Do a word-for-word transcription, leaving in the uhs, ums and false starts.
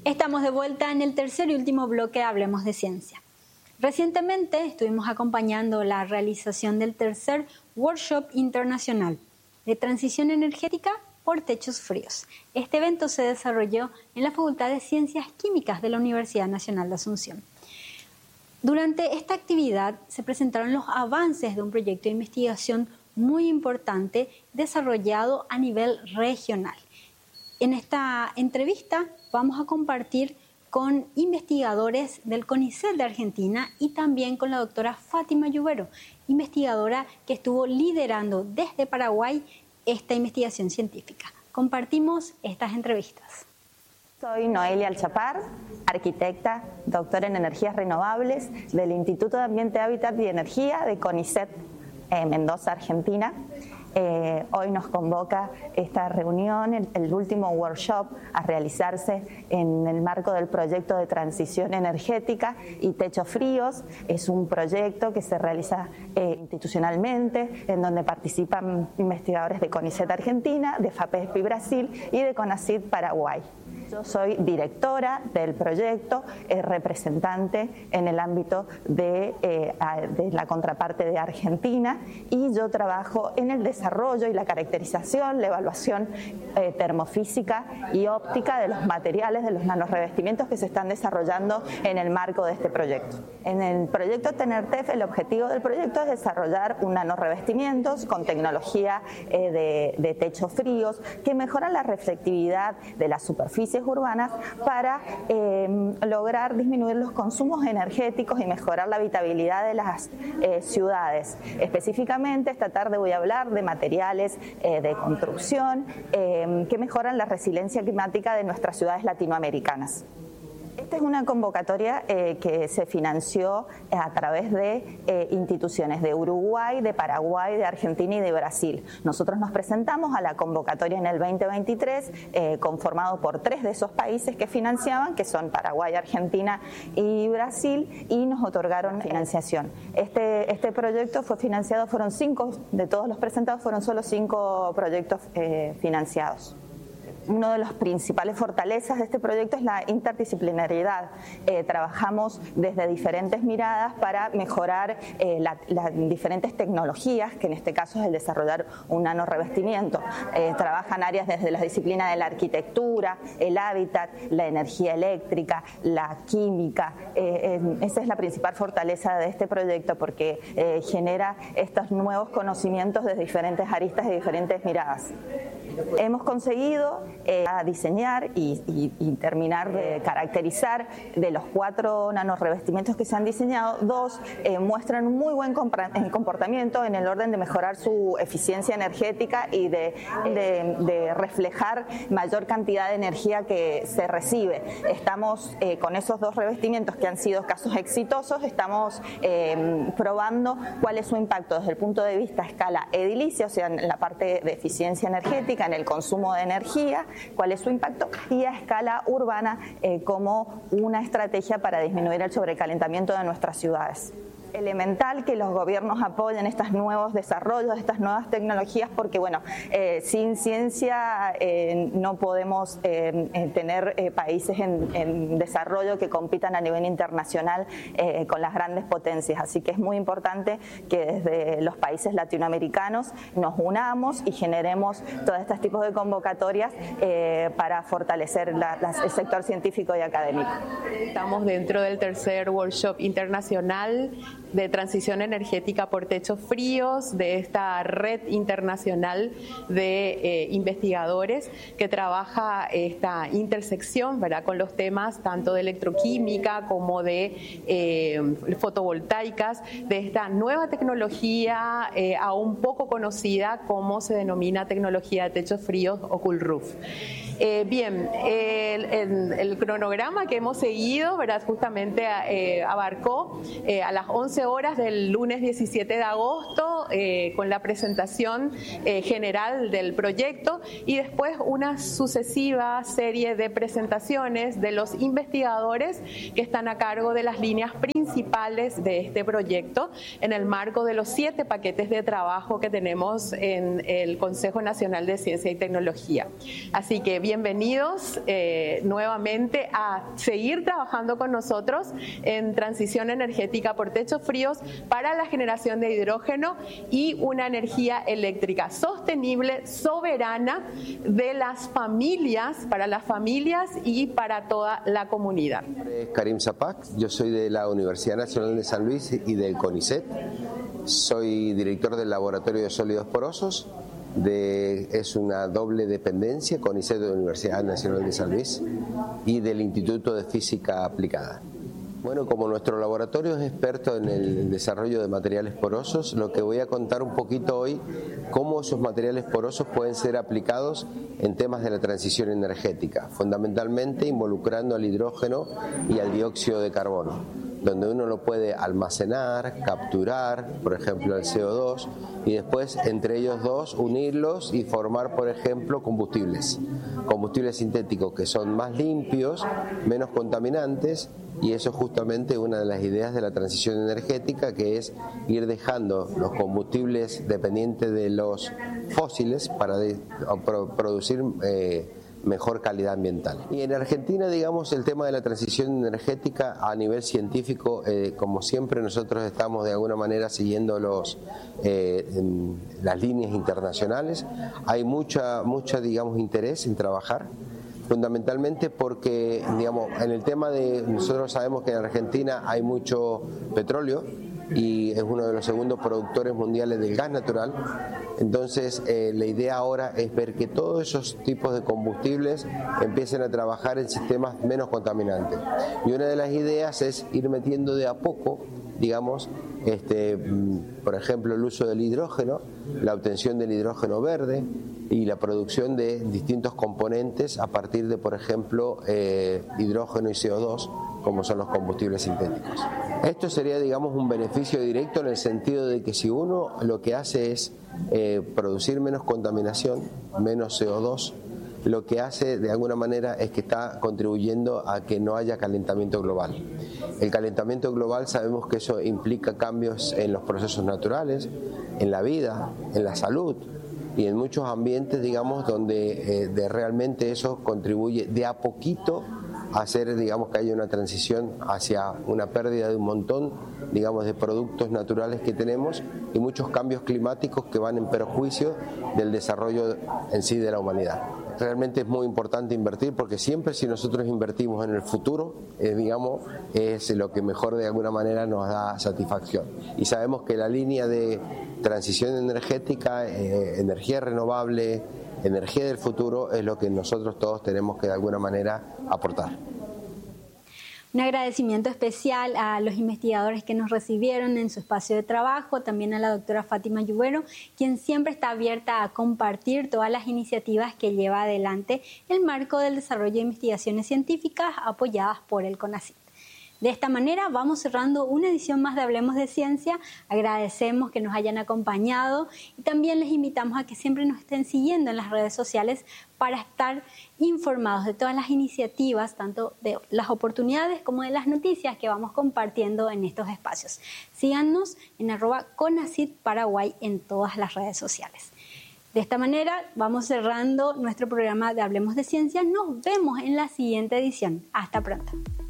Estamos de vuelta en el tercer y último bloque de Hablemos de Ciencia. Recientemente estuvimos acompañando la realización del tercer Workshop Internacional de Transición Energética por Techos Fríos. Este evento se desarrolló en la Facultad de Ciencias Químicas de la Universidad Nacional de Asunción. Durante esta actividad se presentaron los avances de un proyecto de investigación muy importante desarrollado a nivel regional. En esta entrevista vamos a compartir con investigadores del CONICET de Argentina y también con la doctora Fátima Lluvero, investigadora que estuvo liderando desde Paraguay esta investigación científica. Compartimos estas entrevistas. Soy Noelia Alchapar, arquitecta, doctora en energías renovables del Instituto de Ambiente, Hábitat y Energía de CONICET en Mendoza, Argentina. Eh, hoy nos convoca esta reunión, el, el último workshop a realizarse en el marco del proyecto de transición energética y techos fríos. Es un proyecto que se realiza eh, institucionalmente, en donde participan investigadores de CONICET Argentina, de FAPESPI Brasil y de CONACYT Paraguay. Yo soy directora del proyecto, eh, representante en el ámbito de, eh, de la contraparte de Argentina, y yo trabajo en el desarrollo y la caracterización, la evaluación eh, termofísica y óptica de los materiales, de los nanorrevestimientos que se están desarrollando en el marco de este proyecto. En el proyecto TENERTEF, el objetivo del proyecto es desarrollar un nanorrevestimientos con tecnología eh, de, de techos fríos que mejoran la reflectividad de las superficies urbanas para eh, lograr disminuir los consumos energéticos y mejorar la habitabilidad de las eh, ciudades. Específicamente, esta tarde voy a hablar de materiales eh, de construcción eh, que mejoran la resiliencia climática de nuestras ciudades latinoamericanas. Esta es una convocatoria eh, que se financió a través de eh, instituciones de Uruguay, de Paraguay, de Argentina y de Brasil. Nosotros nos presentamos a la convocatoria en el veinte veintitrés, eh, conformado por tres de esos países que financiaban, que son Paraguay, Argentina y Brasil, y nos otorgaron financiación. Este, este proyecto fue financiado, fueron cinco, de todos los presentados, fueron solo cinco proyectos eh, financiados. Una de las principales fortalezas de este proyecto es la interdisciplinariedad. Eh, trabajamos desde diferentes miradas para mejorar eh, las la diferentes tecnologías, que en este caso es el desarrollar un nanorrevestimiento. Eh, trabajan áreas desde las disciplinas de la arquitectura, el hábitat, la energía eléctrica, la química. Eh, eh, esa es la principal fortaleza de este proyecto, porque eh, genera estos nuevos conocimientos desde diferentes aristas y diferentes miradas. Hemos conseguido eh, diseñar y, y, y terminar de caracterizar de los cuatro nanorrevestimientos que se han diseñado, dos eh, muestran un muy buen comportamiento en el orden de mejorar su eficiencia energética y de, de, de reflejar mayor cantidad de energía que se recibe. Estamos eh, con esos dos revestimientos que han sido casos exitosos, estamos eh, probando cuál es su impacto desde el punto de vista a escala edilicia, o sea, en la parte de eficiencia energética, en el consumo de energía, cuál es su impacto, y a escala urbana eh, como una estrategia para disminuir el sobrecalentamiento de nuestras ciudades. Elemental que los gobiernos apoyen estos nuevos desarrollos, estas nuevas tecnologías, porque bueno, eh, sin ciencia eh, no podemos eh, eh, tener eh, países en, en desarrollo que compitan a nivel internacional eh, con las grandes potencias, así que es muy importante que desde los países latinoamericanos nos unamos y generemos todos estos tipos de convocatorias eh, para fortalecer la, la, el sector científico y académico. Estamos dentro del tercer workshop internacional de transición energética por techos fríos, de esta red internacional de eh, investigadores que trabaja esta intersección, ¿verdad?, con los temas tanto de electroquímica como de eh, fotovoltaicas, de esta nueva tecnología eh, aún poco conocida, como se denomina tecnología de techos fríos o cool roof. Eh, bien, el, el, el cronograma que hemos seguido, ¿verdad?, justamente eh, abarcó eh, a las once horas del lunes diecisiete de agosto eh, con la presentación eh, general del proyecto, y después una sucesiva serie de presentaciones de los investigadores que están a cargo de las líneas principales de este proyecto en el marco de los siete paquetes de trabajo que tenemos en el Consejo Nacional de Ciencia y Tecnología. Así que bienvenidos eh, nuevamente a seguir trabajando con nosotros en transición energética por techos fríos para la generación de hidrógeno y una energía eléctrica sostenible, soberana de las familias, para las familias y para toda la comunidad. Mi nombre es Karim Zapac, yo soy de la Universidad Nacional de San Luis y del CONICET. Soy director del Laboratorio de Sólidos Porosos. De, es una doble dependencia, CONICET de la Universidad Nacional de San Luis y del Instituto de Física Aplicada. Bueno, como nuestro laboratorio es experto en el desarrollo de materiales porosos, lo que voy a contar un poquito hoy, cómo esos materiales porosos pueden ser aplicados en temas de la transición energética, fundamentalmente involucrando al hidrógeno y al dióxido de carbono, donde uno lo puede almacenar, capturar, por ejemplo el C O dos, y después entre ellos dos unirlos y formar, por ejemplo, combustibles, combustibles sintéticos que son más limpios, menos contaminantes, y eso es justamente una de las ideas de la transición energética, que es ir dejando los combustibles dependientes de los fósiles para de, pro, producir eh, mejor calidad ambiental. Y en Argentina, digamos, el tema de la transición energética a nivel científico, eh, como siempre nosotros estamos de alguna manera siguiendo los, eh, en las líneas internacionales. Hay mucha, mucha, digamos, interés en trabajar, fundamentalmente porque, digamos, en el tema de, nosotros sabemos que en Argentina hay mucho petróleo y es uno de los segundos productores mundiales del gas natural. Entonces eh, la idea ahora es ver que todos esos tipos de combustibles empiecen a trabajar en sistemas menos contaminantes, y una de las ideas es ir metiendo de a poco, digamos, este, por ejemplo, el uso del hidrógeno, la obtención del hidrógeno verde y la producción de distintos componentes a partir de, por ejemplo, eh, hidrógeno y C O dos, como son los combustibles sintéticos. Esto sería, digamos, un beneficio directo en el sentido de que si uno lo que hace es eh, producir menos contaminación, menos C O dos, lo que hace de alguna manera es que está contribuyendo a que no haya calentamiento global. El calentamiento global sabemos que eso implica cambios en los procesos naturales, en la vida, en la salud y en muchos ambientes, digamos, donde eh, de realmente eso contribuye de a poquito a hacer, digamos, que haya una transición hacia una pérdida de un montón, digamos, de productos naturales que tenemos y muchos cambios climáticos que van en perjuicio del desarrollo en sí de la humanidad. Realmente es muy importante invertir, porque siempre si nosotros invertimos en el futuro, eh, digamos, es lo que mejor de alguna manera nos da satisfacción. Y sabemos que la línea de transición energética, eh, energía renovable, energía del futuro es lo que nosotros todos tenemos que de alguna manera aportar. Un agradecimiento especial a los investigadores que nos recibieron en su espacio de trabajo, también a la doctora Fátima Yubero, quien siempre está abierta a compartir todas las iniciativas que lleva adelante el marco del desarrollo de investigaciones científicas apoyadas por el CONACYT. De esta manera vamos cerrando una edición más de Hablemos de Ciencia. Agradecemos que nos hayan acompañado y también les invitamos a que siempre nos estén siguiendo en las redes sociales para estar informados de todas las iniciativas, tanto de las oportunidades como de las noticias que vamos compartiendo en estos espacios. Síganos en arroba CONACYT Paraguay en todas las redes sociales. De esta manera vamos cerrando nuestro programa de Hablemos de Ciencia. Nos vemos en la siguiente edición. Hasta pronto.